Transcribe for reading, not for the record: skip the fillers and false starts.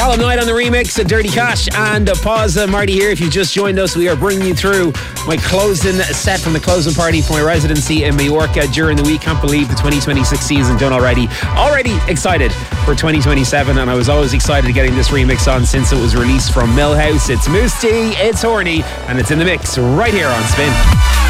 Callum Knight on the remix, Dirty Cash and Pause. Marty here. If you just joined us, we are bringing you through my closing set from the closing party for my residency in Mallorca during the week. Can't believe the 2026 season done already. Already excited for 2027, and I was always excited getting this remix on since it was released from Millhouse. It's Mousse T, it's Horny, and it's in the mix right here on Spin.